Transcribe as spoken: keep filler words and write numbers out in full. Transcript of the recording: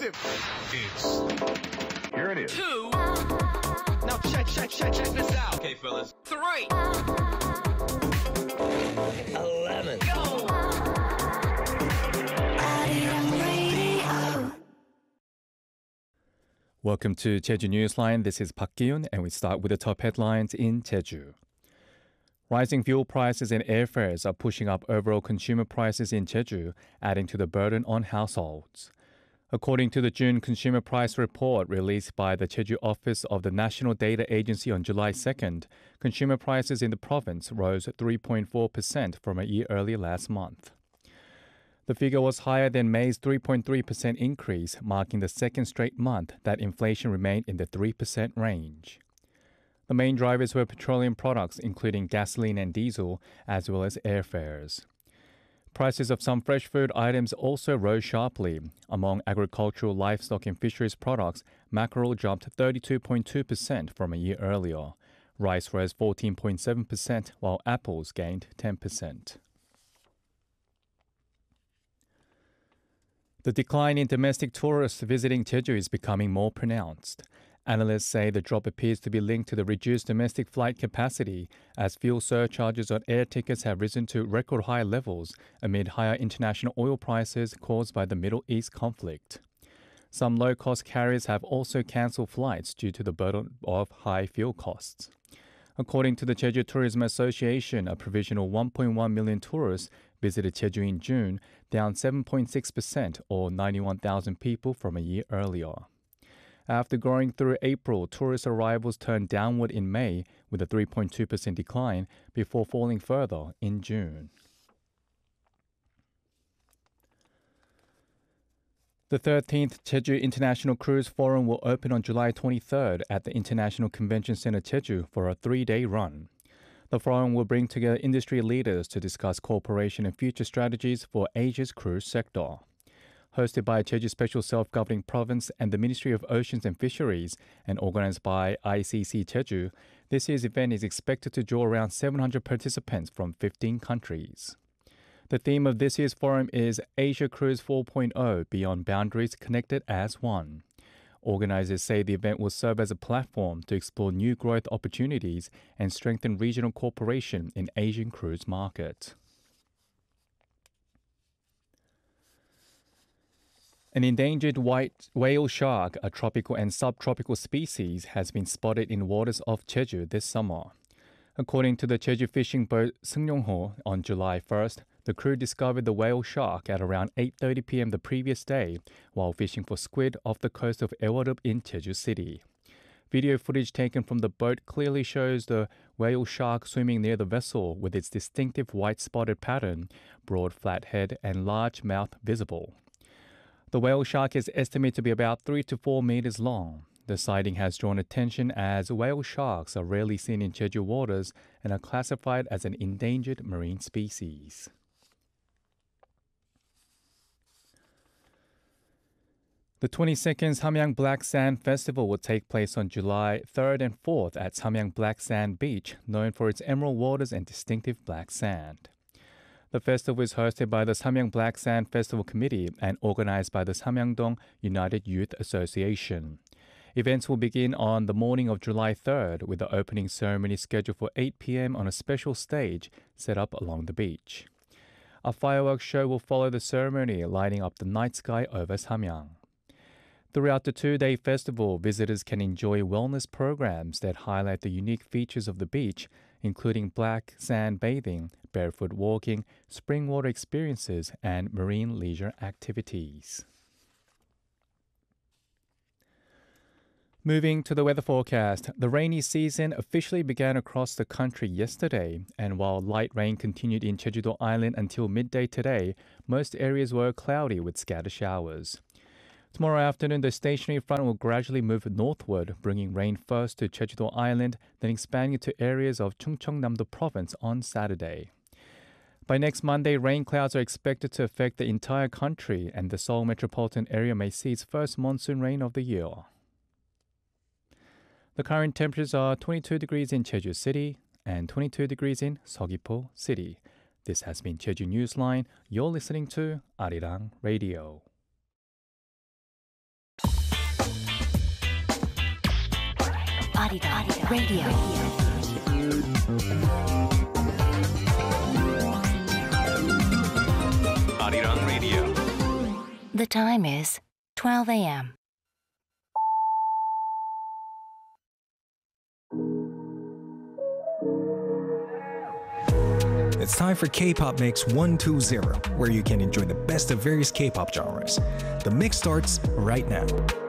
tip. It's here it is. Two. Now check, check, check, check this out. Okay, fellas. Three. Eleven. Go. Welcome to Jeju Newsline. This is Park Gi-yoon, and we start with the top headlines in Jeju. Rising fuel prices and airfares are pushing up overall consumer prices in Jeju, adding to the burden on households. According to the June Consumer Price Report released by the Jeju office of the National Data Agency on July second, consumer prices in the province rose three point four percent from a year earlier last month. The figure was higher than May's three point three percent increase, marking the second straight month that inflation remained in the three percent range. The main drivers were petroleum products, including gasoline and diesel, as well as airfares. Prices of some fresh food items also rose sharply. Among agricultural, livestock, and fisheries products, mackerel jumped thirty-two point two percent from a year earlier. Rice rose fourteen point seven percent, while apples gained ten percent. The decline in domestic tourists visiting Jeju is becoming more pronounced. Analysts say the drop appears to be linked to the reduced domestic flight capacity, as fuel surcharges on air tickets have risen to record high levels amid higher international oil prices caused by the Middle East conflict. Some low-cost carriers have also cancelled flights due to the burden of high fuel costs. According to the Jeju Tourism Association, a provisional one point one million tourists visited Jeju in June, down seven point six percent or ninety-one thousand people from a year earlier. After growing through April, tourist arrivals turned downward in May with a three point two percent decline before falling further in June. The thirteenth Jeju International Cruise Forum will open on July twenty-third at the International Convention Center Jeju for a three-day run. The forum will bring together industry leaders to discuss cooperation and future strategies for Asia's cruise sector. Hosted by Jeju Special Self-Governing Province and the Ministry of Oceans and Fisheries and organized by I C C Jeju, this year's event is expected to draw around seven hundred participants from fifteen countries. The theme of this year's forum is Asia Cruise four point oh, Beyond Boundaries Connected as One. Organizers say the event will serve as a platform to explore new growth opportunities and strengthen regional cooperation in Asian cruise market. An endangered white whale shark, a tropical and subtropical species, has been spotted in waters off Jeju this summer. According to the Jeju fishing boat Seungnyeongho, on July first, the crew discovered the whale shark at around eight thirty p.m. the previous day while fishing for squid off the coast of Eworup in Jeju City. Video footage taken from the boat clearly shows the whale shark swimming near the vessel with its distinctive white spotted pattern, broad flat head, and large mouth visible. The whale shark is estimated to be about three to four meters long. The sighting has drawn attention as whale sharks are rarely seen in Jeju waters and are classified as an endangered marine species. The twenty-second Samyang Black Sand Festival will take place on July third and fourth at Samyang Black Sand Beach, known for its emerald waters and distinctive black sand. The festival is hosted by the Samyang Black Sand Festival Committee and organized by the Samyangdong United Youth Association. Events will begin on the morning of July third with the opening ceremony scheduled for eight p.m. on a special stage set up along the beach. A fireworks show will follow the ceremony, lighting up the night sky over Samyang. Throughout the two-day festival, visitors can enjoy wellness programs that highlight the unique features of the beach, including black sand bathing, barefoot walking, spring water experiences, and marine leisure activities. Moving to the weather forecast, the rainy season officially began across the country yesterday, and while light rain continued in Jeju-do Island until midday today, most areas were cloudy with scattered showers. Tomorrow afternoon, the stationary front will gradually move northward, bringing rain first to Jeju-do Island, then expanding to areas of Chungcheongnam-do Province on Saturday. By next Monday, rain clouds are expected to affect the entire country, and the Seoul metropolitan area may see its first monsoon rain of the year. The current temperatures are twenty-two degrees in Jeju City and twenty-two degrees in Seogwipo City. This has been Jeju Newsline. You're listening to Arirang Radio. Arirang Radio. Arirang Radio. The time is twelve a.m. It's time for K-Pop Mix one two zero, where you can enjoy the best of various K-pop genres. The mix starts right now.